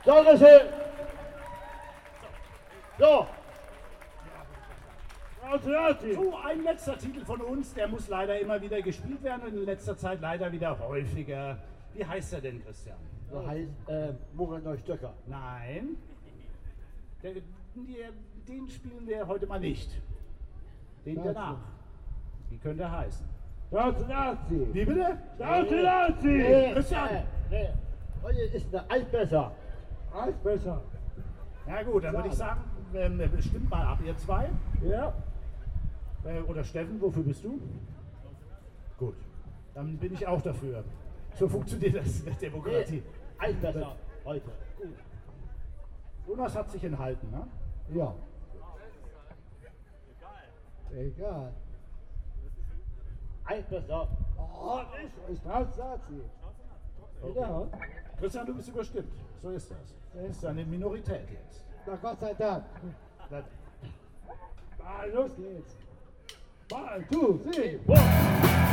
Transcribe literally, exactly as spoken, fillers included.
Dankeschön. So. So, ein letzter Titel von uns, der muss leider immer wieder gespielt werden und in letzter Zeit leider wieder häufiger. Wie heißt er denn, Christian? Das heißt äh, Murat Neustöcker. Nein, der, der, den spielen wir heute mal nicht. Den danach. Wie könnte er heißen? Nazi. Wie bitte? Nazi. Nee, Christian. Nee, nee. Heute ist eine Eisbesser. Eisbesser. Na gut, dann würde ich sagen, ähm, stimmt mal ab, ihr zwei. Ja. Äh, oder Steffen, wofür bist du? Gut, dann bin ich auch dafür. So funktioniert das mit Demokratie. Nee, Eisbesser heute. Gut. Jonas hat sich enthalten, ne? Ja. Egal. Eisbesser. Oh, ich, ich brauch's Nazi. Ja. Christian, du bist überstimmt. So ist das. Das ist eine Minorität jetzt. Na Gott sei Dank. Das Mal, los geht's. One, two, three, four.